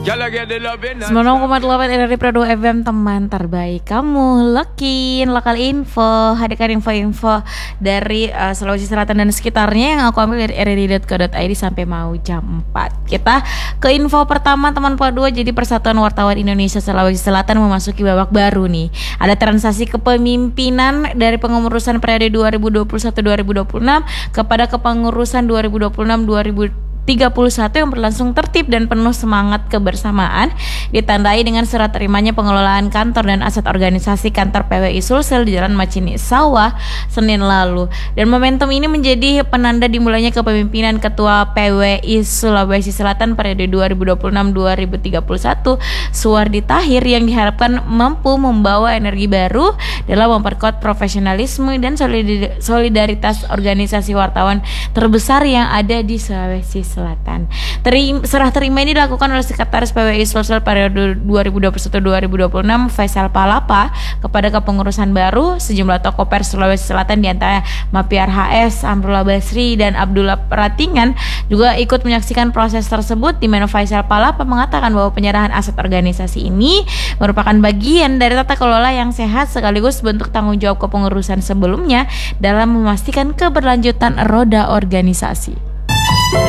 9,8 RRI Pro 2 FM, teman terbaik kamu. Lokin Lokal Info, hadirkan info-info dari Sulawesi Selatan dan sekitarnya yang aku ambil dari rri.co.id sampai mau jam 4. Kita ke info pertama, teman Pro 2. Jadi Persatuan Wartawan Indonesia Sulawesi Selatan memasuki babak baru nih. Ada transaksi kepemimpinan dari pengurusan periode 2021-2026 kepada kepengurusan 2026-2031 yang berlangsung tertib dan penuh semangat kebersamaan, ditandai dengan serah terimanya pengelolaan kantor dan aset organisasi kantor PWI Sulsel di Jalan Macini Sawah Senin lalu. Dan momentum ini menjadi penanda dimulainya kepemimpinan Ketua PWI Sulawesi Selatan periode 2026-2031 Suwardi Tahir, yang diharapkan mampu membawa energi baru dalam memperkuat profesionalisme dan solidaritas organisasi wartawan terbesar yang ada di Sulawesi Selatan. Serah terima ini dilakukan oleh Sekretaris PWI Sulsel periode 2021-2026 Faisal Palapa kepada kepengurusan baru sejumlah tokoh pers Sulawesi Selatan, diantara Mapiar HS, Amrullah Basri, dan Abdullah Pratingan juga ikut menyaksikan proses tersebut, di mana Faisal Palapa mengatakan bahwa penyerahan aset organisasi ini merupakan bagian dari tata kelola yang sehat sekaligus bentuk tanggung jawab kepengurusan sebelumnya dalam memastikan keberlanjutan roda organisasi.